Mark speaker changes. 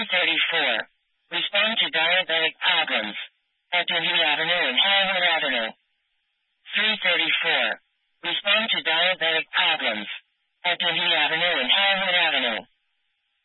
Speaker 1: 234. Respond to diabetic problems. At Dewey Avenue and Harvard Avenue. 334. Respond to diabetic problems.